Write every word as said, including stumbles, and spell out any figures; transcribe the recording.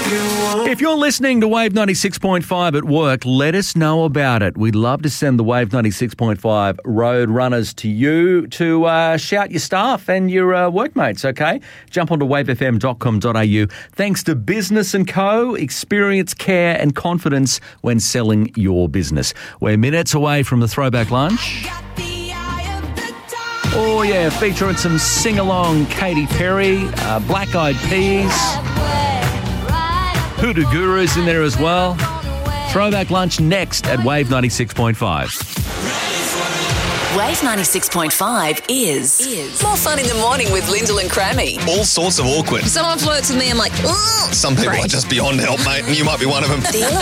If you're listening to Wave ninety-six point five at work, let us know about it. We'd love to send the Wave ninety-six point five road runners to you to uh, shout your staff and your uh, workmates, okay? Jump onto wave f m dot com dot a u. Thanks to Business and Co. Experience, care and confidence when selling your business. We're minutes away from the throwback lunch. Oh, yeah, featuring some sing-along Katy Perry, uh, Black Eyed Peas, Hoodoo Guru's in there as well. Throwback lunch next at Wave ninety-six point five. Wave ninety-six point five is, is more fun in the morning with Lyndall and Crammy. All sorts of awkward. Someone flirts with me, I'm like, ugh. Some people Great. are just beyond help, mate, and you might be one of them.